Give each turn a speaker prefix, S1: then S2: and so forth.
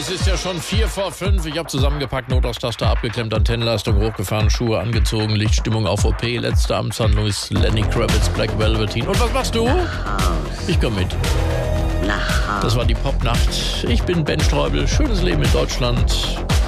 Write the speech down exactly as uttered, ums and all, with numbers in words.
S1: Es ist ja schon vier vor fünf. Ich habe zusammengepackt, Notausstaster abgeklemmt, Antennenleistung hochgefahren, Schuhe angezogen, Lichtstimmung auf O P. Letzte Amtshandlung ist Lenny Kravitz, Black Velveteen. Und was machst du? Ich komm mit. Das war die Popnacht. Ich bin Ben Streubel. Schönes Leben in Deutschland.